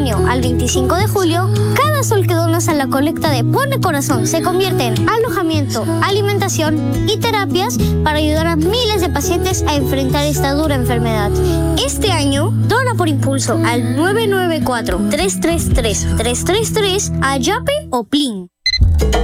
junio al 25 de julio, cada sol que donas a la colecta de Pone Corazón se convierte en alojamiento, alimentación y terapias para ayudar a miles de pacientes a enfrentar esta dura enfermedad. Este año, dona por impulso al 994-333-333 a Yape o Plin.